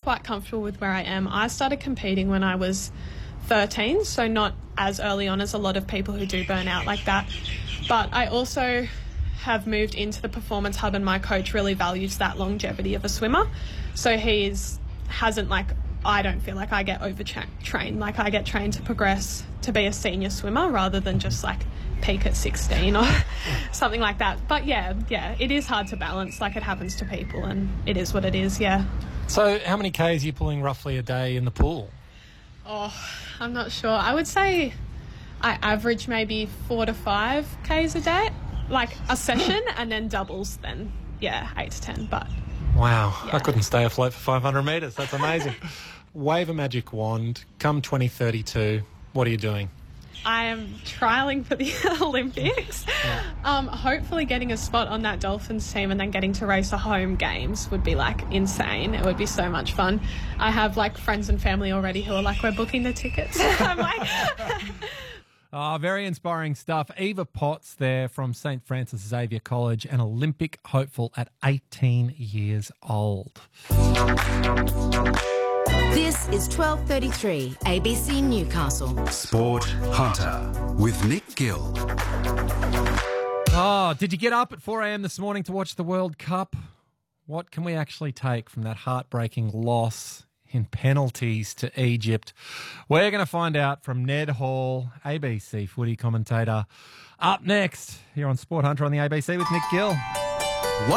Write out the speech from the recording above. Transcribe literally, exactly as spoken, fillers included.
quite comfortable with where I am. I started competing when I was thirteen, so not as early on as a lot of people who do burn out like that. But I also have moved into the Performance Hub, and my coach really values that longevity of a swimmer. So he's hasn't like, I don't feel like I get over-trained. Like I get trained to progress to be a senior swimmer rather than just like peak at sixteen or something like that. But yeah, yeah, it is hard to balance. Like it happens to people and it is what it is, yeah. So how many Ks are you pulling roughly a day in the pool? Oh, I'm not sure. I would say I average maybe four to five Ks a day, like a session, and then doubles then, yeah, eight to ten. But wow, yeah. I couldn't stay afloat for five hundred metres. That's amazing. Wave a magic wand. Come twenty thirty-two, what are you doing? I am trialling for the Olympics. Yeah. Um, hopefully getting a spot on that Dolphins team and then getting to race a home games would be like insane. It would be so much fun. I have like friends and family already who are like, we're booking the tickets. I'm like... Oh, very inspiring stuff. Eva Potts there from Saint Francis Xavier College, an Olympic hopeful at eighteen years old. This is twelve thirty-three A B C Newcastle. Sport Hunter with Nick Gill. Oh, did you get up at four a.m. this morning to watch the World Cup? What can we actually take from that heartbreaking loss in penalties to Egypt? We're going to find out from Ned Hall, A B C footy commentator. Up next, here on Sport Hunter on the A B C with Nick Gill.